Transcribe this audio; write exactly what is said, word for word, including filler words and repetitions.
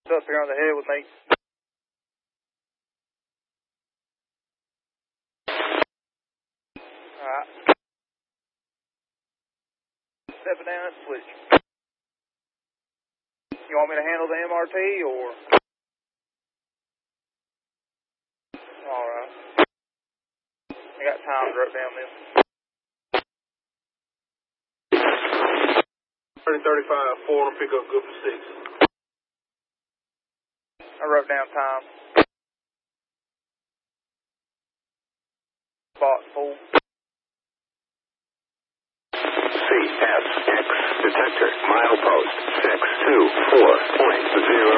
Up here on the head with me. Alright. Stepping down and switch. You want me to handle the M R T or? Alright. I got times wrote down this. thirty thirty-five, four on pickup, good for six. I wrote down time. Box full. C S X detector, milepost six two four point zero.